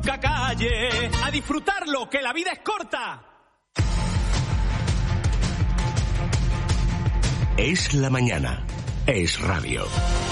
nunca calle. A disfrutarlo, que la vida es corta. Es la mañana. Es radio.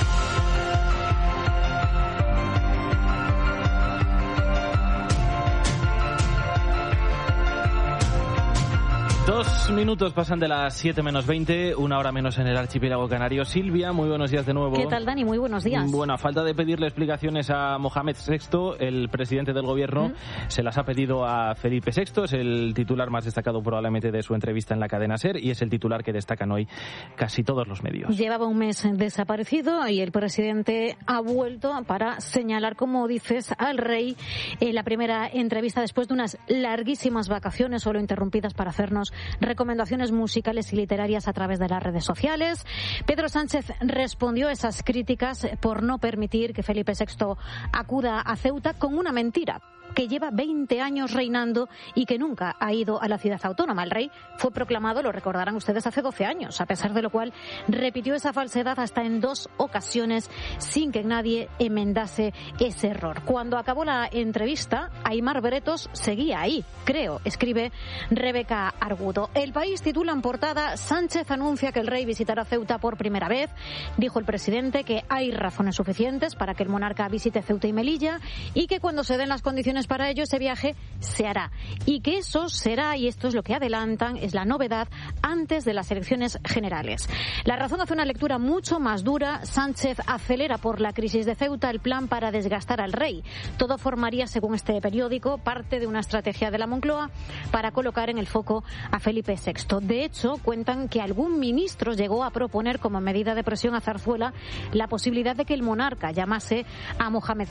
Dos minutos pasan de las 7 menos 20, una hora menos en el archipiélago canario. Silvia, muy buenos días de nuevo. ¿Qué tal, Dani? Muy buenos días. Bueno, a falta de pedirle explicaciones a Mohamed VI, el presidente del gobierno se las ha pedido a Felipe VI. Es el titular más destacado probablemente de su entrevista en la cadena SER y es el titular que destacan hoy casi todos los medios. Llevaba un mes desaparecido y el presidente ha vuelto para señalar, como dices, al rey en la primera entrevista después de unas larguísimas vacaciones, solo interrumpidas para hacernos recomendaciones musicales y literarias a través de las redes sociales. Pedro Sánchez respondió a esas críticas por no permitir que Felipe VI acuda a Ceuta con una mentira: que lleva 20 años reinando y que nunca ha ido a la ciudad autónoma. El rey fue proclamado, lo recordarán ustedes, hace 12 años, a pesar de lo cual repitió esa falsedad hasta en 2 ocasiones sin que nadie enmendase ese error. Cuando acabó la entrevista, Aimar Bretos seguía ahí, creo, escribe Rebeca Argudo. El País titula en portada: Sánchez anuncia que el rey visitará Ceuta por primera vez. Dijo el presidente que hay razones suficientes para que el monarca visite Ceuta y Melilla y que cuando se den las condiciones para ello ese viaje se hará y que eso será, y esto es lo que adelantan, es la novedad, antes de las elecciones generales. La Razón hace una lectura mucho más dura. Sánchez acelera por la crisis de Ceuta el plan para desgastar al rey. Todo formaría, según este periódico, parte de una estrategia de la Moncloa para colocar en el foco a Felipe VI. De hecho, cuentan que algún ministro llegó a proponer como medida de presión a Zarzuela la posibilidad de que el monarca llamase a Mohamed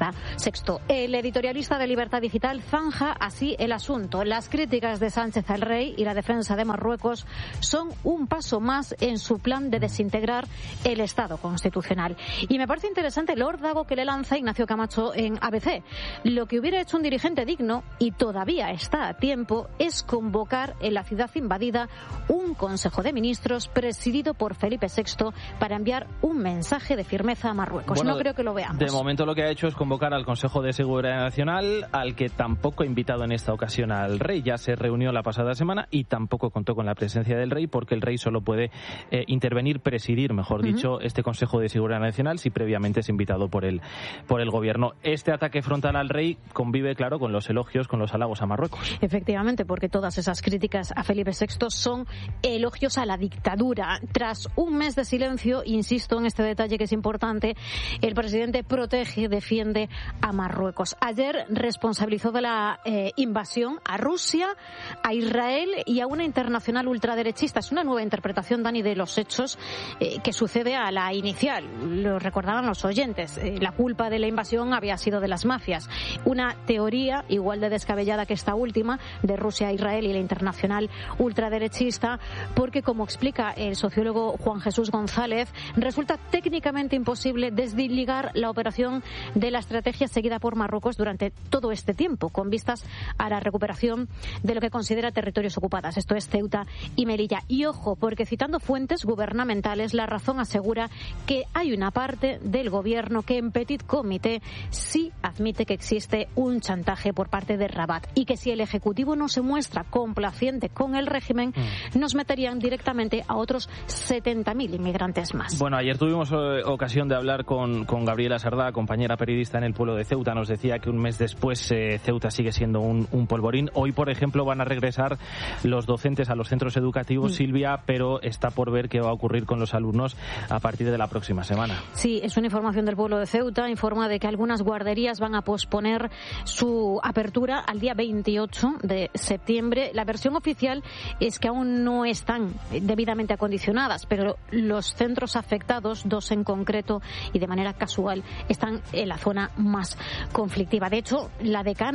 VI. El editorialista de Libertad Digital zanja así el asunto: las críticas de Sánchez al rey y la defensa de Marruecos son un paso más en su plan de desintegrar el Estado constitucional. Y me parece interesante el órdago que le lanza Ignacio Camacho en ABC. Lo que hubiera hecho un dirigente digno, y todavía está a tiempo, es convocar en la ciudad invadida un Consejo de Ministros presidido por Felipe VI para enviar un mensaje de firmeza a Marruecos. Bueno, no creo que lo veamos. De momento lo que ha hecho es convocar al Consejo de Seguridad Nacional, al que tampoco ha invitado en esta ocasión al rey. Ya se reunió la pasada semana y tampoco contó con la presencia del rey, porque el rey solo puede intervenir, presidir, mejor dicho, este Consejo de Seguridad Nacional si previamente es invitado por el gobierno. Este ataque frontal al rey convive, claro, con los elogios, con los halagos a Marruecos. Efectivamente, porque todas esas críticas a Felipe VI son elogios a la dictadura. Tras un mes de silencio, insisto en este detalle que es importante, el presidente protege, defiende a Marruecos. Ayer responsabilizó de la invasión a Rusia, a Israel y a una internacional ultraderechista. Es una nueva interpretación, Dani, de los hechos que sucede a la inicial. Lo recordaban los oyentes. La culpa de la invasión había sido de las mafias. Una teoría igual de descabellada que esta última, de Rusia a Israel y la internacional ultraderechista, porque, como explica el sociólogo Juan Jesús González, resulta técnicamente imposible desligar la operación de la estrategia seguida por Marruecos durante todo este tiempo, con vistas a la recuperación de lo que considera territorios ocupados. Esto es Ceuta y Melilla. Y ojo, porque citando fuentes gubernamentales, La Razón asegura que hay una parte del gobierno que en petit comité sí admite que existe un chantaje por parte de Rabat y que si el Ejecutivo no se muestra complaciente con el régimen, nos meterían directamente a otros 70.000 inmigrantes más. Bueno, ayer tuvimos ocasión de hablar con Gabriela Sardá, compañera periodista en el pueblo de Ceuta. Nos decía que un mes después Ceuta sigue siendo un polvorín. Hoy, por ejemplo, van a regresar los docentes a los centros educativos, Silvia, pero está por ver qué va a ocurrir con los alumnos a partir de la próxima semana. Sí, es una información del pueblo de Ceuta. Informa de que algunas guarderías van a posponer su apertura al día 28 de septiembre. La versión oficial es que aún no están debidamente acondicionadas, pero los centros afectados, 2 en concreto, y de manera casual, están en la zona más conflictiva. De hecho, la decana del Colegio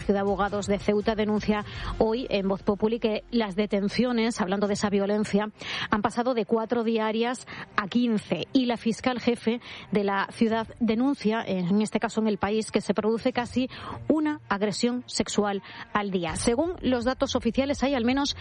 Colegio de Abogados de Ceuta denuncia hoy en Voz Populi que las detenciones, hablando de esa violencia, han pasado de 4 diarias a 15 y la fiscal jefe de la ciudad denuncia, en este caso en El País, que se produce casi una agresión sexual al día. Según los datos oficiales, hay al menos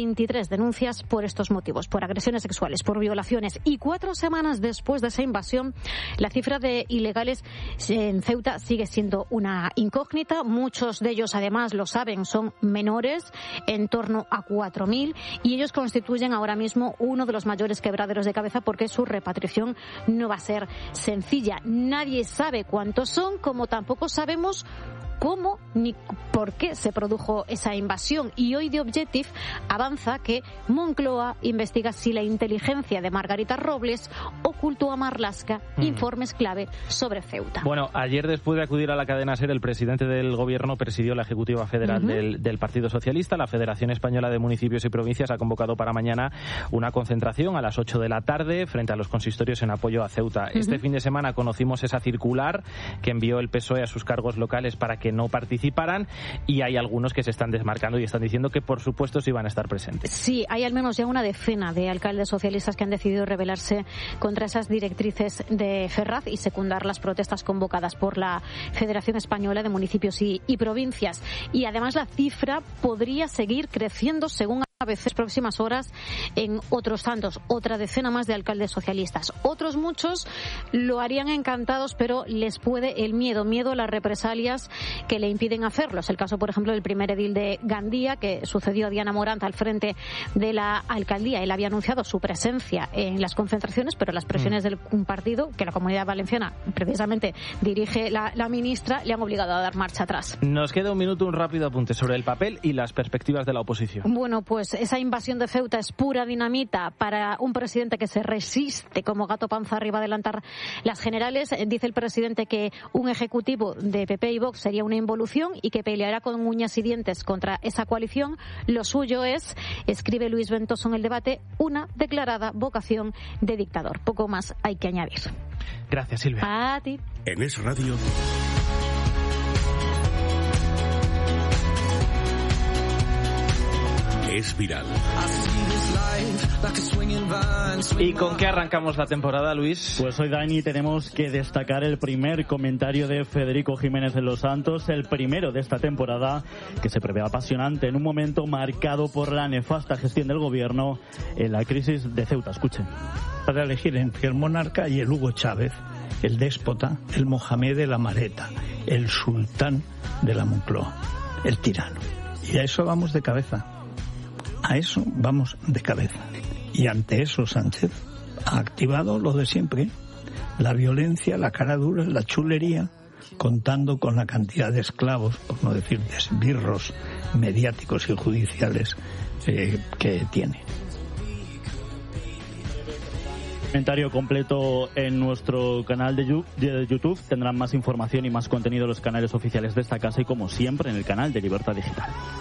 23 denuncias por estos motivos, por agresiones sexuales, por violaciones, y 4 semanas después de esa invasión, la cifra de ilegales en Ceuta sigue siendo una incógnita. Muchos de ellos, además, lo saben, son menores, en torno a 4.000, y ellos constituyen ahora mismo uno de los mayores quebraderos de cabeza porque su repatriación no va a ser sencilla. Nadie sabe cuántos son, como tampoco sabemos cómo ni por qué se produjo esa invasión. Y hoy The Objective avanza que Moncloa investiga si la inteligencia de Margarita Robles ocultó a Marlaska informes clave sobre Ceuta. Bueno, ayer, después de acudir a la cadena SER, el presidente del Gobierno presidió la Ejecutiva Federal del Partido Socialista. La Federación Española de Municipios y Provincias ha convocado para mañana una concentración a las 8 de la tarde frente a los consistorios en apoyo a Ceuta. Este fin de semana conocimos esa circular que envió el PSOE a sus cargos locales para que no participaran, y hay algunos que se están desmarcando y están diciendo que por supuesto sí van a estar presentes. Sí, hay al menos ya una decena de alcaldes socialistas que han decidido rebelarse contra esas directrices de Ferraz y secundar las protestas convocadas por la Federación Española de Municipios y Provincias. Y además la cifra podría seguir creciendo según a veces próximas horas en otros tantos, otra decena más de alcaldes socialistas. Otros muchos lo harían encantados, pero les puede el miedo a las represalias que le impiden hacerlo. Es el caso, por ejemplo, del primer edil de Gandía, que sucedió a Diana Morant al frente de la alcaldía. Él había anunciado su presencia en las concentraciones, pero las presiones del partido, que la Comunidad Valenciana precisamente dirige la ministra, le han obligado a dar marcha atrás. Nos queda un minuto, un rápido apunte sobre el papel y las perspectivas de la oposición. Bueno, pues esa invasión de Ceuta es pura dinamita para un presidente que se resiste como gato panza arriba a adelantar las generales. Dice el presidente que un ejecutivo de PP y Vox sería una involución y que peleará con uñas y dientes contra esa coalición. Lo suyo es, escribe Luis Ventoso en El Debate, una declarada vocación de dictador. Poco más hay que añadir. Gracias, Silvia. A ti. En Es Radio. Es viral. ¿Y con qué arrancamos la temporada, Luis? Pues hoy, Dani, tenemos que destacar el primer comentario de Federico Jiménez de los Santos, el primero de esta temporada, que se prevé apasionante en un momento marcado por la nefasta gestión del gobierno en la crisis de Ceuta. Escuchen. Para elegir entre el monarca y el Hugo Chávez, el déspota, el Mohamed de la Mareta, el sultán de la Moncloa, el tirano. Y a eso vamos de cabeza. A eso vamos de cabeza. Y ante eso Sánchez ha activado lo de siempre: la violencia, la cara dura, la chulería, contando con la cantidad de esclavos, por no decir de esbirros mediáticos y judiciales que tiene. Comentario completo en nuestro canal de YouTube. Tendrán más información y más contenido en los canales oficiales de esta casa y, como siempre, en el canal de Libertad Digital.